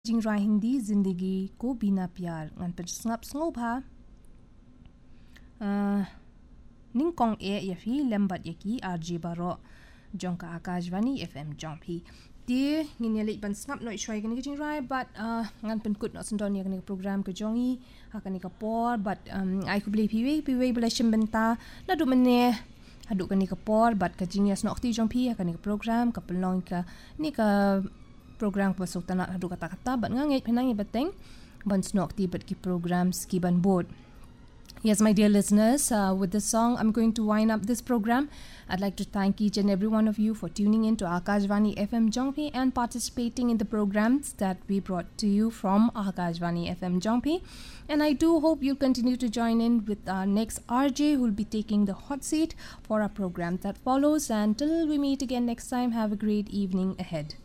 जिंगरा हिंदी जिंदगी को बिना प्यार ngan pen snap sngo pha ning kong e ya fi lembat yaki RJ Baro jongka Akashvani FM jongpi ti ngin ban snap no shoi gani jingrai but ngan pen kut no sendon ya gani program ke jongi hakani ka por but ai ku beli piwe bela shembenta na du mene hadu kani ka por but ka jingyas no akti jongpi hakani ka program ka pelong ka ni ka program pasok tanah hadu kata-kata bat ngangai penangi bateng ban snok ti bat ki programs ki ban board. Yes, my dear listeners, with this song I'm going to wind up this program. I'd like to thank each and every one of you for tuning in to Akashvani FM Jongpi and participating in the programs that we brought to you from Akashvani FM Jongpi. And I do hope you'll continue to join in with our next RJ who will be taking the hot seat for our program that follows. And till we meet again next time, have a great evening ahead.